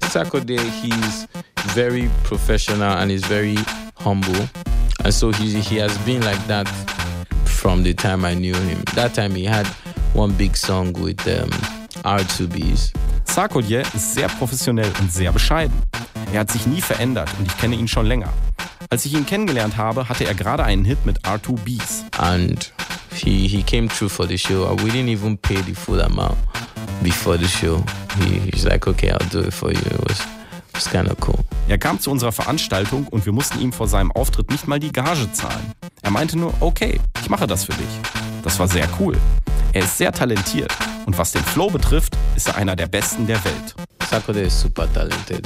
Sarkodie, he's very professional and he's very humble. And so he has been like that from the time I knew him. That time he had one big song with R2Bs. Sarkodie ist sehr professionell und sehr bescheiden. Er hat sich nie verändert und ich kenne ihn schon länger. Als ich ihn kennengelernt habe, hatte er gerade einen Hit mit R2Bs. And he came through for the show. We didn't even pay the full amount before the show. He's like, okay, I'll do it for you. It was kind of cool. Er kam zu unserer Veranstaltung und wir mussten ihm vor seinem Auftritt nicht mal die Gage zahlen. Er meinte nur, okay, ich mache das für dich. Das war sehr cool. Er ist sehr talentiert und was den Flow betrifft, ist er einer der Besten der Welt. Sarkodie is super talented.